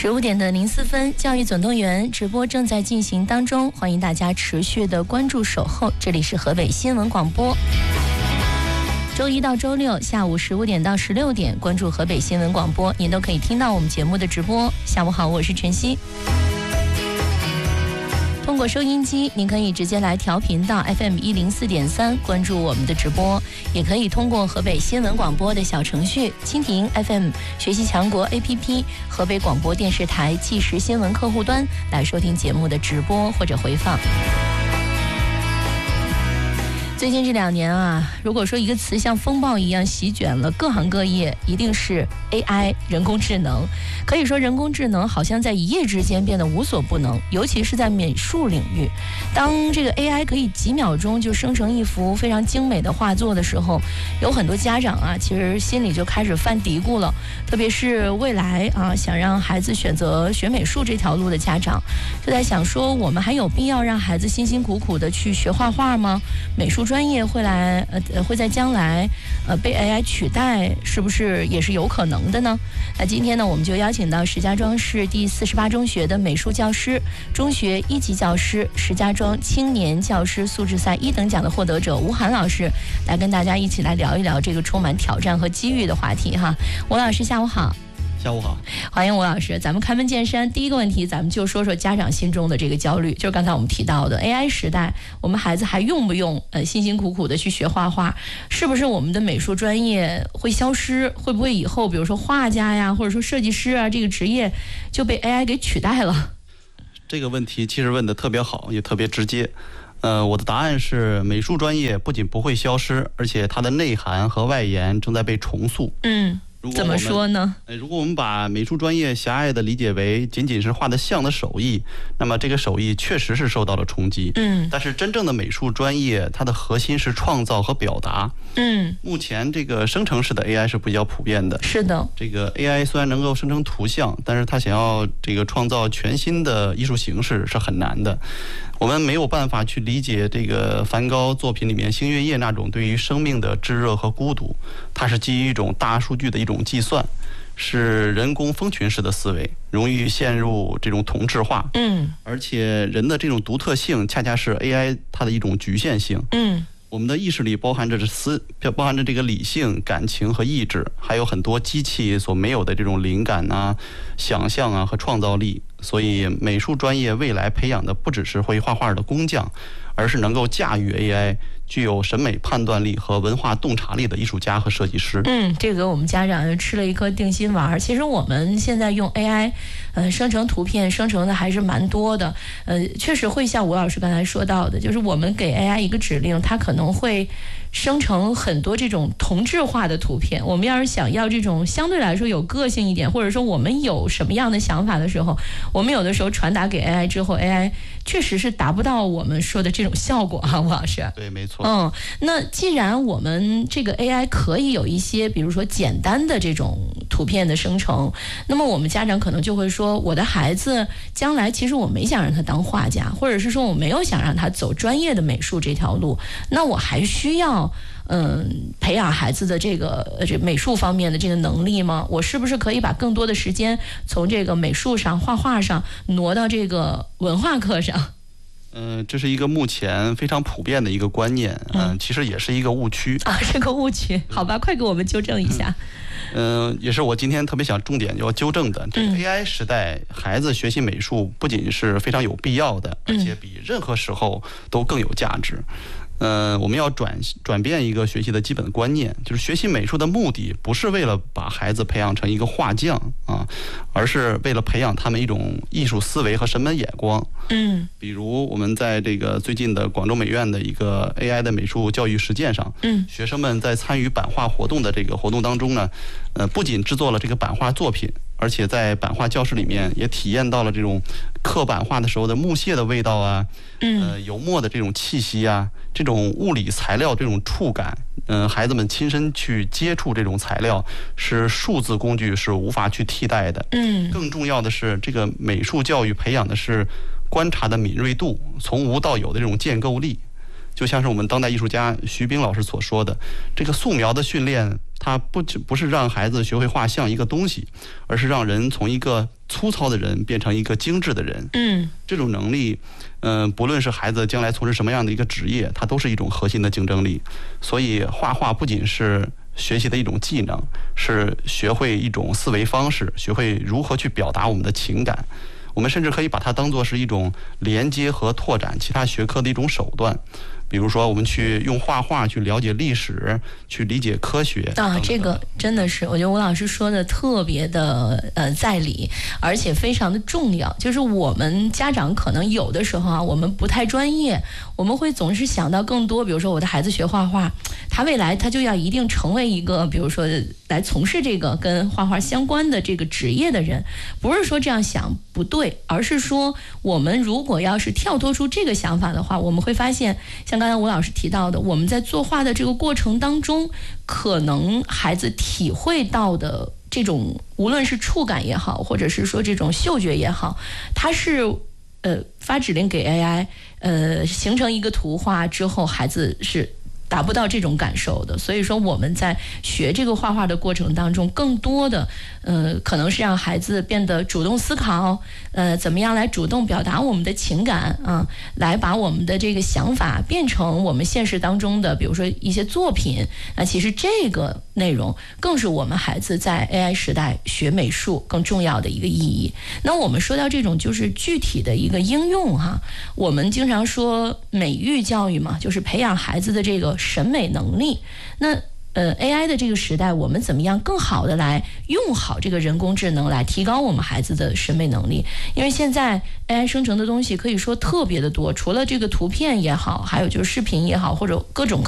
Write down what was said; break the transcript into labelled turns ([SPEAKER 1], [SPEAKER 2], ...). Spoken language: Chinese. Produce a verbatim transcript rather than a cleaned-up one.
[SPEAKER 1] 十五点的零四分，教育总动员直播正在进行当中，欢迎大家持续的关注守候。这里是河北新闻广播，周一到周六下午十五点到十六点，关注河北新闻广播，您都可以听到我们节目的直播。下午好，我是晨曦。通过收音机，您可以直接来调频到 F M 一零四点三，关注我们的直播，也可以通过河北新闻广播的小程序、蜻蜓 F M、学习强国 A P P、河北广播电视台即时新闻客户端来收听节目的直播或者回放。最近这两年啊，如果说一个词像风暴一样席卷了各行各业，一定是 A I 人工智能。可以说人工智能好像在一夜之间变得无所不能，尤其是在美术领域。当这个 A I 可以几秒钟就生成一幅非常精美的画作的时候，有很多家长啊，其实心里就开始犯嘀咕了。特别是未来啊，想让孩子选择学美术这条路的家长，就在想说，我们还有必要让孩子辛辛苦苦的去学画画吗？美术专业会来呃会在将来呃被 A I 取代，是不是也是有可能的呢？那今天呢，我们就邀请到石家庄市第四十八中学的美术教师、中学一级教师、石家庄青年教师素质赛一等奖的获得者吴涵老师，来跟大家一起来聊一聊这个充满挑战和机遇的话题哈。吴老师，下午好。
[SPEAKER 2] 下午好，
[SPEAKER 1] 欢迎吴老师。咱们开门见山，第一个问题，咱们就说说家长心中的这个焦虑，就是刚才我们提到的 A I 时代，我们孩子还用不用呃辛辛苦苦的去学画画？是不是我们的美术专业会消失？会不会以后比如说画家呀，或者说设计师啊，这个职业就被 A I 给取代了？
[SPEAKER 2] 这个问题其实问得特别好，也特别直接。呃，我的答案是，美术专业不仅不会消失，而且它的内涵和外延正在被重塑。
[SPEAKER 1] 嗯。怎么说呢？
[SPEAKER 2] 如果我们把美术专业狭隘的理解为仅仅是画得像的手艺，那么这个手艺确实是受到了冲击。嗯，但是真正的美术专业，它的核心是创造和表达。嗯，目前这个生成式的 A I 是比较普遍的。
[SPEAKER 1] 是的，
[SPEAKER 2] 这个 A I 虽然能够生成图像，但是它想要这个创造全新的艺术形式是很难的。我们没有办法去理解这个梵高作品里面星月夜那种对于生命的炙热和孤独，它是基于一种大数据的一种计算，是人工蜂群式的思维，容易陷入这种同质化。嗯，而且人的这种独特性恰恰是 A I 它的一种局限性。嗯，我们的意识里包含着思，包含着这个理性、感情和意志，还有很多机器所没有的这种灵感啊、想象啊和创造力。所以美术专业未来培养的不只是会画画的工匠，而是能够驾驭 A I、具有审美判断力和文化洞察力的艺术家和设计师。
[SPEAKER 1] 嗯，这个我们家长吃了一颗定心丸。其实我们现在用 A I， 呃，生成图片生成的还是蛮多的。呃，确实会像吴老师刚才说到的，就是我们给 A I 一个指令，它可能会生成很多这种同质化的图片。我们要是想要这种相对来说有个性一点，或者说我们有什么样的想法的时候，我们有的时候传达给 A I 之后 ，A I 确实是达不到我们说的这种效果哈，吴老师。
[SPEAKER 2] 对，没错。
[SPEAKER 1] 嗯，那既然我们这个 A I 可以有一些，比如说简单的这种图片的生成，那么我们家长可能就会说，我的孩子将来其实我没想让他当画家，或者是说我没有想让他走专业的美术这条路，那我还需要嗯，培养孩子的这个这美术方面的这个能力吗？我是不是可以把更多的时间从这个美术上、画画上挪到这个文化课上？
[SPEAKER 2] 嗯、呃，这是一个目前非常普遍的一个观念，嗯、呃，其实也是一个误区
[SPEAKER 1] 啊，是个误区。好吧，快给我们纠正一下。
[SPEAKER 2] 嗯、呃，也是我今天特别想重点要纠正的。这个 A I 时代，孩子学习美术不仅是非常有必要的，而且比任何时候都更有价值。呃，我们要转转变一个学习的基本观念，就是学习美术的目的不是为了把孩子培养成一个画匠啊，而是为了培养他们一种艺术思维和审美眼光。嗯，比如我们在这个最近的广州美院的一个 A I 的美术教育实践上，嗯，学生们在参与版画活动的这个活动当中呢，呃，不仅制作了这个版画作品，而且在版画教室里面也体验到了这种刻版画的时候的木屑的味道啊，呃，油墨的这种气息啊，这种物理材料这种触感，嗯、呃，孩子们亲身去接触这种材料，是数字工具是无法去替代的。嗯，更重要的是，这个美术教育培养的是观察的敏锐度，从无到有的这种建构力。 就像是我们当代艺术家徐冰老师所说的，这个素描的训练，它不只不是让孩子学会画像一个东西，而是让人从一个粗糙的人变成一个精致的人。
[SPEAKER 1] 嗯，
[SPEAKER 2] 这种能力，嗯、呃，不论是孩子将来从事什么样的一个职业，它都是一种核心的竞争力。所以，画画不仅是学习的一种技能，是学会一种思维方式，学会如何去表达我们的情感。我们甚至可以把它当作是一种连接和拓展其他学科的一种手段。比如说，我们去用画画去了解历史，去理解科学
[SPEAKER 1] 啊，这个真的是，我觉得吴老师说的特别的呃在理，而且非常的重要。就是我们家长可能有的时候啊，我们不太专业，我们会总是想到更多，比如说我的孩子学画画，他未来他就要一定成为一个，比如说来从事这个跟画画相关的这个职业的人，不是说这样想不对，而是说我们如果要是跳脱出这个想法的话，我们会发现，像刚才吴老师提到的，我们在作画的这个过程当中，可能孩子体会到的这种，无论是触感也好，或者是说这种嗅觉也好，它是呃发指令给 A I， 呃形成一个图画之后，孩子是达不到这种感受的。所以说我们在学这个画画的过程当中，更多的呃可能是让孩子变得主动思考，呃怎么样来主动表达我们的情感啊，来把我们的这个想法变成我们现实当中的比如说一些作品。那其实这个内容更是我们孩子在 A I 时代学美术更重要的一个意义。那我们说到这种就是具体的一个应用哈，我们经常说美育教育嘛，就是培养孩子的这个审美能力。那呃 A I 的这个时代，我们怎么样更好的来用好这个人工智能来提高我们孩子的审美能力？因为现在 A I 生成的东西可以说特别的多，除了这个图片也好，还有就是视频也好，或者各种各